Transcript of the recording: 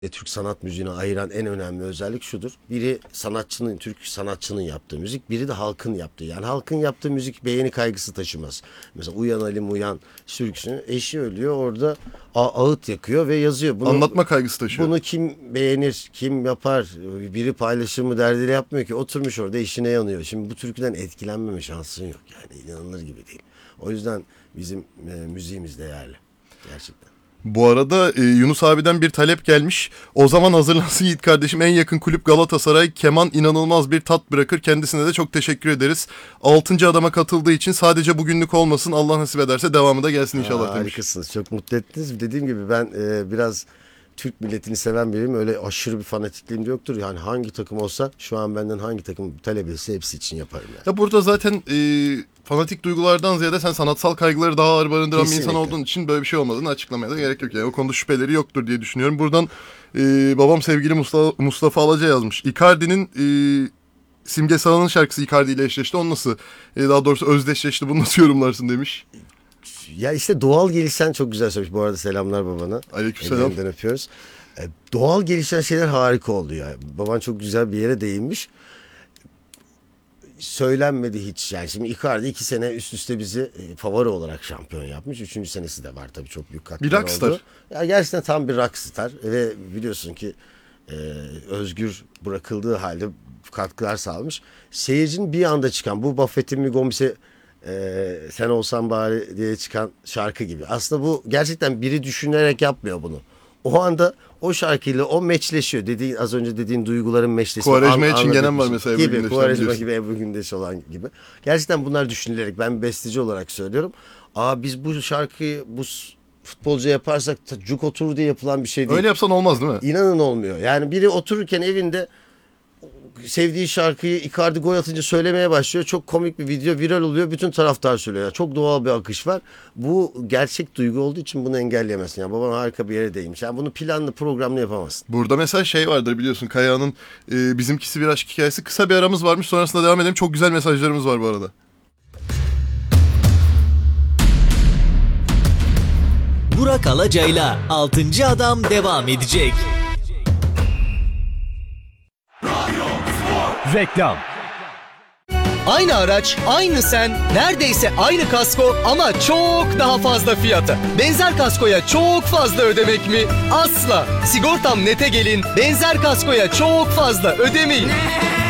Türk sanat müziğine ayıran en önemli özellik şudur. Biri sanatçının, Türk sanatçının yaptığı müzik, biri de halkın yaptığı. Yani halkın yaptığı müzik beğeni kaygısı taşımaz. Mesela Uyan Halim Uyan türküsünün eşi ölüyor, orada ağıt yakıyor ve yazıyor. Anlatma kaygısı taşıyor. Bunu kim beğenir, kim yapar, biri paylaşır mı derdiyle yapmıyor ki. Oturmuş orada işine yanıyor. Şimdi bu türküden etkilenmeme şansın yok. Yani inanılır gibi değil. O yüzden bizim müziğimiz değerli. Gerçekten. Bu arada Yunus abiden bir talep gelmiş. O zaman hazırlansın Yiğit kardeşim, en yakın kulüp Galatasaray. Keman inanılmaz bir tat bırakır. Kendisine de çok teşekkür ederiz. 6. adama katıldığı için sadece bugünlük olmasın. Allah nasip ederse devamı da gelsin inşallah demiş. Harikasınız. Çok mutlu ettiniz. Dediğim gibi ben biraz Türk milletini seven biriyim. Öyle aşırı bir fanatikliğim de yoktur. Yani hangi takım olsa şu an benden hangi takım talep etse hepsi için yaparım yani. Ya burada zaten fanatik duygulardan ziyade sen sanatsal kaygıları daha ağır barındıran bir insan olduğun için böyle bir şey olmadığını açıklamaya da gerek yok. Yani o konuda şüpheleri yoktur diye düşünüyorum. Buradan babam sevgili Mustafa Alaca yazmış. Icardi'nin Simge Sağ'ın şarkısı Icardi ile eşleşti. Onu nasıl, daha doğrusu özdeşleşti, bunu nasıl yorumlarsın demiş. Ya işte doğal gelişen, çok güzel söylemiş. Bu arada selamlar babana. Aleykümselam. Ellerinden öpüyoruz. Doğal gelişen şeyler harika oldu ya. Baban çok güzel bir yere değinmiş. Söylenmedi hiç. Yani şimdi Icardi 2 sene üst üste bizi favori olarak şampiyon yapmış. 3. senesi de var tabii, çok büyük katkılar oldu. Bir rockstar. Ya gerçekten tam bir rockstar ve biliyorsun ki özgür bırakıldığı halde katkılar sağlamış. Seyircinin bir anda çıkan, bu Buffett'in mi Gomis'e sen olsan bari diye çıkan şarkı gibi. Aslında bu gerçekten biri düşünerek yapmıyor bunu. O anda o şarkıyla o meçleşiyor. Az önce dediğin duyguların meçleşmesi. Kuvarejma için gelen var mesela Ebru gibi, Gündeş'ten Kuvarejma gibi, Ebru Gündeş olan gibi. Gerçekten bunlar düşünülerek, ben bir besteci olarak söylüyorum. Biz bu şarkıyı bu futbolcu yaparsak cuk oturur diye yapılan bir şey değil. Öyle yapsan olmaz değil mi? İnanın olmuyor. Yani biri otururken evinde sevdiği şarkıyı Icardi gol atınca söylemeye başlıyor. Çok komik bir video viral oluyor. Bütün taraftar söylüyor. Çok doğal bir akış var. Bu gerçek duygu olduğu için bunu engelleyemezsin. Yani babam harika bir yere değinmiş. Yani bunu planlı programlı yapamazsın. Burada mesela şey vardır biliyorsun, Kaya'nın bizimkisi bir aşk hikayesi. Kısa bir aramız varmış, sonrasında devam edelim. Çok güzel mesajlarımız var bu arada. Burak Alaca'yla 6. Adam devam edecek. Reklam. Aynı araç, aynı sen, neredeyse aynı kasko ama çok daha fazla fiyata. Benzer kaskoya çok fazla ödemek mi? Asla. Sigortam Net'e gelin, benzer kaskoya çok fazla ödemeyin.